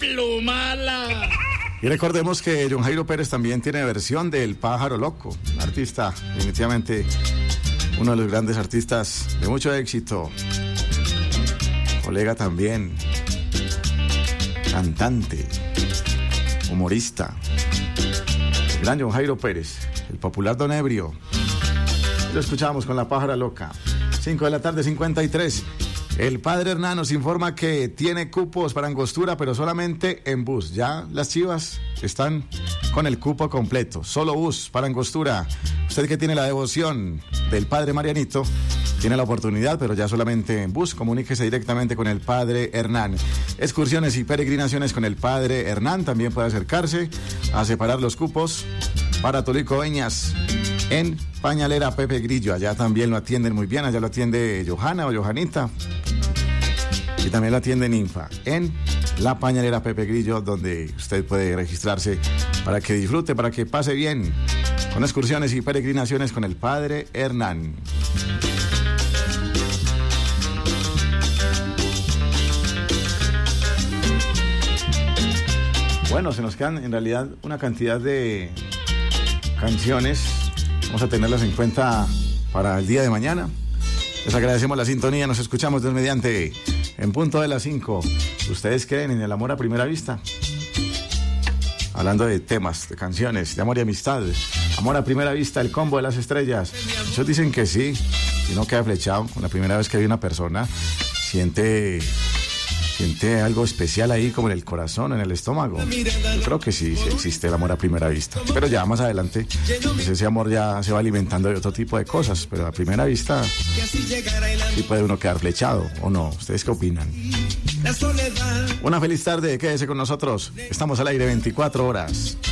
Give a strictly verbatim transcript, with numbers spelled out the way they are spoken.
desplumala. Y recordemos que John Jairo Pérez también tiene versión del Pájaro Loco, artista, definitivamente uno de los grandes artistas de mucho éxito, colega también, cantante, humorista, el gran John Jairo Pérez, el popular Don Ebrio. Lo escuchamos con la Pájara Loca. cinco de la tarde, cincuenta y tres. El padre Hernán nos informa que tiene cupos para Angostura, pero solamente en bus. Ya las Chivas están con el cupo completo. Solo bus para Angostura. Usted que tiene la devoción del padre Marianito, tiene la oportunidad, pero ya solamente en bus. Comuníquese directamente con el padre Hernán. Excursiones y peregrinaciones con el padre Hernán. También puede acercarse a separar los cupos para Tolico Beñas en Pañalera Pepe Grillo. Allá también lo atienden muy bien. Allá lo atiende Johanna o Johanita. Y también lo atiende Ninfa en la Pañalera Pepe Grillo, donde usted puede registrarse para que disfrute, para que pase bien con excursiones y peregrinaciones con el padre Hernán. Bueno, se nos quedan en realidad una cantidad de canciones. Vamos a tenerlas en cuenta para el día de mañana. Les agradecemos la sintonía. Nos escuchamos Dios mediante en punto de las cinco. ¿Ustedes creen en el amor a primera vista? Hablando de temas, de canciones, de amor y amistad. Amor a primera vista, el combo de las estrellas. Muchos dicen que sí. Si no queda flechado con la primera vez que ve una persona, siente... ¿Siente algo especial ahí como en el corazón, en el estómago? Yo creo que sí, sí existe el amor a primera vista. Pero ya más adelante, pues ese amor ya se va alimentando de otro tipo de cosas. Pero a primera vista, sí puede uno quedar flechado, ¿o no? ¿Ustedes qué opinan? Una feliz tarde, quédese con nosotros. Estamos al aire veinticuatro horas.